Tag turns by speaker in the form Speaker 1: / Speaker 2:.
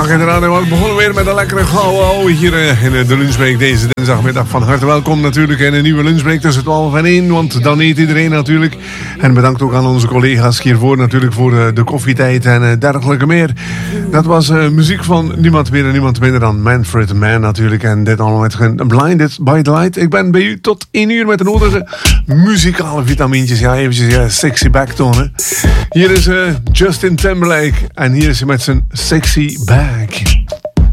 Speaker 1: Ja, inderdaad. We begonnen weer met een lekkere gauw hier in de lunchbreak deze dinsdagmiddag. Van harte welkom natuurlijk in een nieuwe lunchbreak tussen 12 en 1. Want dan eet iedereen natuurlijk. En bedankt ook aan onze collega's hiervoor natuurlijk voor de koffietijd en dergelijke meer. Dat was muziek van niemand meer en niemand minder dan Manfred Mann natuurlijk. En dit allemaal met Blinded by the Light. Ik ben bij u tot 1 uur met de nodige muzikale vitamintjes. Ja, eventjes sexy backtonen. Hier is Justin Timberlake. En hier is hij met zijn sexy bag.